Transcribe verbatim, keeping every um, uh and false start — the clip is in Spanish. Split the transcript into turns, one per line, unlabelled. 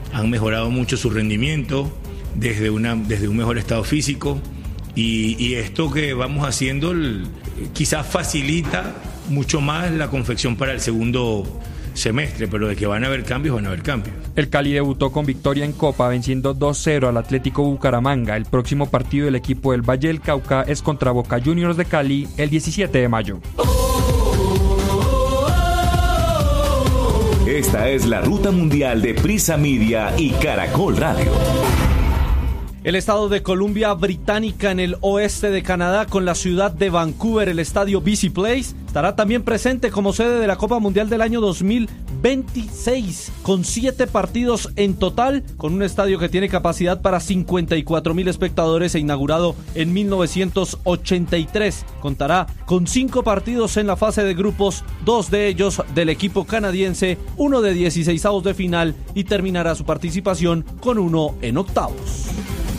han mejorado mucho su rendimiento desde, una, desde un mejor estado físico y, y esto que vamos haciendo el, quizás facilita mucho más la confección para el segundo semestre, pero de que van a haber cambios, van a haber cambios.
El Cali debutó con victoria en Copa, venciendo dos cero al Atlético Bucaramanga. El próximo partido del equipo del Valle del Cauca es contra Boca Juniors de Cali el diecisiete de mayo.
Esta es la ruta mundial de Prisa Media y Caracol Radio.
El estado de Columbia Británica en el oeste de Canadá con la ciudad de Vancouver, el estadio B C Place, estará también presente como sede de la Copa Mundial del año dos mil veintiséis, con siete partidos en total, con un estadio que tiene capacidad para cincuenta y cuatro mil espectadores e inaugurado en mil novecientos ochenta y tres. Contará con cinco partidos en la fase de grupos, dos de ellos del equipo canadiense, uno de dieciseisavos de final y terminará su participación con uno en octavos.